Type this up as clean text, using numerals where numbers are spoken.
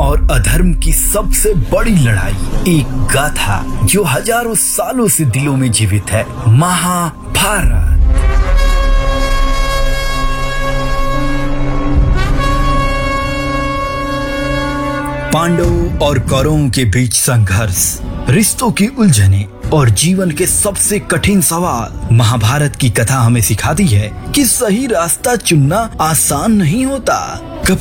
और अधर्म की सबसे बड़ी लड़ाई, एक गाथा जो हजारों सालों से दिलों में जीवित है, महाभारत। पांडवों और कौरवों के बीच संघर्ष, रिश्तों की उलझने और जीवन के सबसे कठिन सवाल। महाभारत की कथा हमें सिखाती है कि सही रास्ता चुनना आसान नहीं होता।